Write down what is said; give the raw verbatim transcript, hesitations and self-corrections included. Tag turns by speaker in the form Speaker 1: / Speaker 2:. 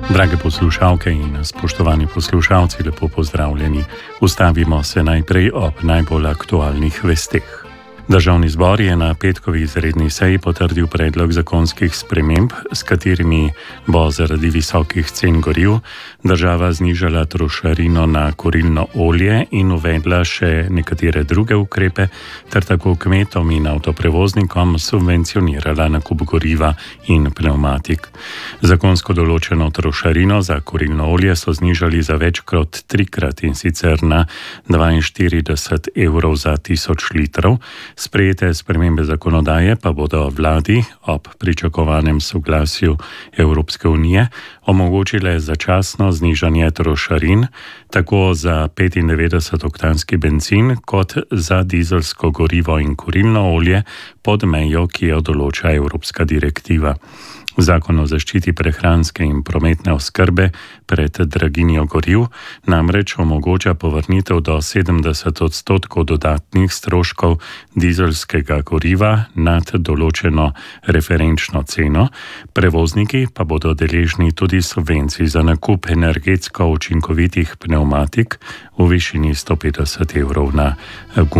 Speaker 1: Drage poslušalke in spoštovani poslušalci, lepo pozdravljeni. Ustavimo se najprej ob najbolj aktualnih vesteh. Državni zbor je na petkovi izredni seji potrdil predlog zakonskih sprememb, s katerimi bo zaradi visokih cen goriv država znižala trošarino na kurilno olje in uvedla še nekatere druge ukrepe, ter tako kmetom in avtoprevoznikom subvencionirala nakup goriva in pnevmatik. Zakonsko določeno trošarino za kurilno olje so znižali za več kot trikrat, in sicer na dvainštirideset evrov za tisoč litrov. Sprejete spremembe zakonodaje pa bodo vladi ob pričakovanem soglasju Evropske unije omogočile začasno znižanje trošarin tako za petindevetdesetoktanski bencin kot za dizelsko gorivo in kurilno olje pod mejo, ki jo določa Evropska direktiva. Zakon o zaščiti prehranske in prometne oskrbe pred draginjo goriv namreč omogoča povrnitev do sedemdeset odstotkov dodatnih stroškov dizelskega goriva nad določeno referenčno ceno, prevozniki pa bodo deležni tudi subvencij za nakup energetsko učinkovitih pnevmatik v višini sto petdeset evrov na